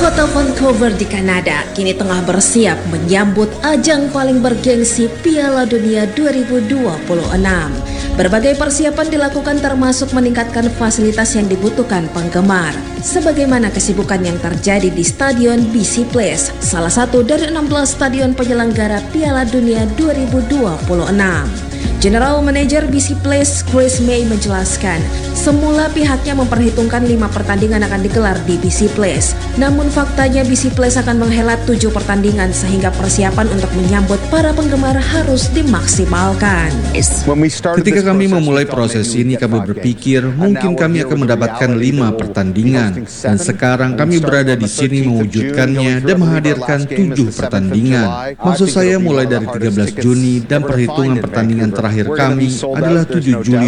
Kota Vancouver di Kanada kini tengah bersiap menyambut ajang paling bergengsi Piala Dunia 2026. Berbagai persiapan dilakukan termasuk meningkatkan fasilitas yang dibutuhkan penggemar. Sebagaimana kesibukan yang terjadi di Stadion BC Place, salah satu dari 16 stadion penyelenggara Piala Dunia 2026. General Manager BC Place Chris May menjelaskan, semula pihaknya memperhitungkan 5 pertandingan akan digelar di BC Place. Namun faktanya BC Place akan menghelat 7 pertandingan sehingga persiapan untuk menyambut para penggemar harus dimaksimalkan. Ketika kami memulai proses ini, kami berpikir mungkin kami akan mendapatkan 5 pertandingan. Dan sekarang kami berada di sini mewujudkannya dan menghadirkan 7 pertandingan. Maksud saya mulai dari 13 Juni dan perhitungan pertandingan terakhir kami adalah 7 Juli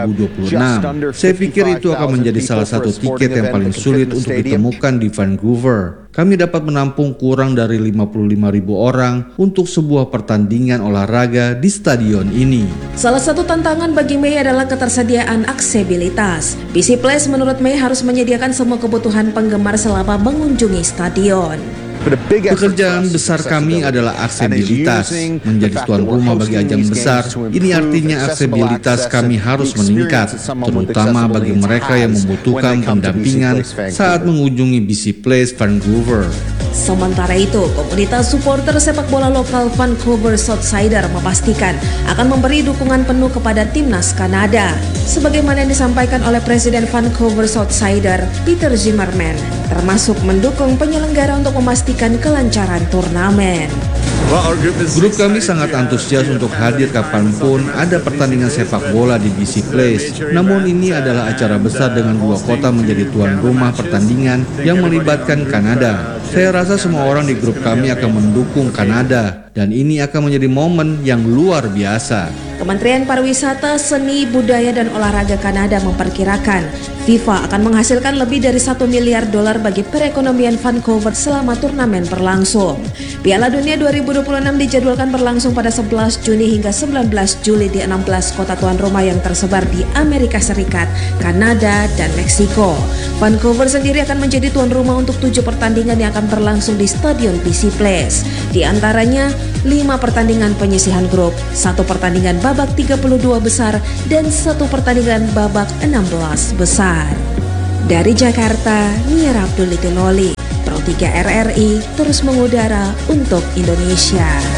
2026. Saya pikir itu akan menjadi salah satu tiket yang paling sulit untuk ditemukan di Vancouver. Kami dapat menampung kurang dari 55.000 orang untuk sebuah pertandingan olahraga di stadion ini. Salah satu tantangan bagi May adalah ketersediaan aksesibilitas. BC Place menurut May harus menyediakan semua kebutuhan penggemar selama mengunjungi stadion. Pekerjaan besar kami adalah aksesibilitas. Menjadi tuan rumah bagi ajang besar, ini artinya aksesibilitas kami harus meningkat, terutama bagi mereka yang membutuhkan pendampingan saat mengunjungi BC Place Vancouver. Sementara itu, komunitas supporter sepak bola lokal Vancouver Southsider memastikan akan memberi dukungan penuh kepada timnas Kanada. Sebagaimana yang disampaikan oleh Presiden Vancouver Southsider, Peter Zimmerman, termasuk mendukung penyelenggara untuk memastikan kelancaran turnamen. Grup kami sangat antusias untuk hadir kapanpun ada pertandingan sepak bola di BC Place. Namun ini adalah acara besar dengan 2 kota menjadi tuan rumah pertandingan yang melibatkan Kanada. Saya rasa semua orang di grup kami akan mendukung Kanada dan ini akan menjadi momen yang luar biasa. Kementerian Pariwisata, Seni, Budaya, dan Olahraga Kanada memperkirakan FIFA akan menghasilkan lebih dari $1 miliar bagi perekonomian Vancouver selama turnamen berlangsung. Piala Dunia 2026 dijadwalkan berlangsung pada 11 Juni hingga 19 Juli di 16 kota tuan rumah yang tersebar di Amerika Serikat, Kanada, dan Meksiko. Vancouver sendiri akan menjadi tuan rumah untuk 7 pertandingan yang akan berlangsung di Stadion BC Place. Di antaranya 5 pertandingan penyisihan grup, 1 pertandingan babak 32 besar, dan 1 pertandingan babak 16 besar. Dari Jakarta, Nia Abdul Loli, Pro 3 RRI terus mengudara untuk Indonesia.